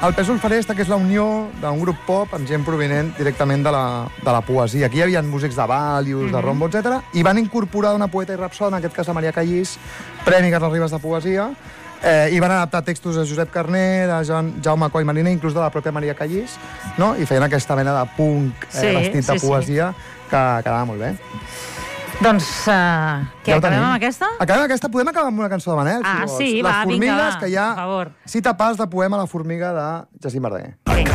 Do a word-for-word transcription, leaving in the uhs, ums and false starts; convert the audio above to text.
el Pèsol Faresta, que és la unió d'un grup pop amb gent provinent directament de la, de la poesia. Aquí hi havia músics de Valius, mm-hmm. de Rombo, etcètera, i van incorporar una poeta i rapsona, en aquest cas la Maria Callís, Premi Carles Ribas de Poesia, eh, i van adaptar textos de Josep Carner, de Jaume Coll Marina, inclús de la pròpia Maria Callís, no? I feien aquesta mena de punk eh, sí, vestit de sí, poesia sí. que quedava molt bé. Doncs, uh, què, ja acabem amb aquesta? Acabem amb aquesta, podem acabar amb una cançó de Manel, ah, si vols. Sí, Les va, formigues, vinga, que hi ha per favor. Cita pas de poema La formiga de Jacint Verdaguer. Vinga.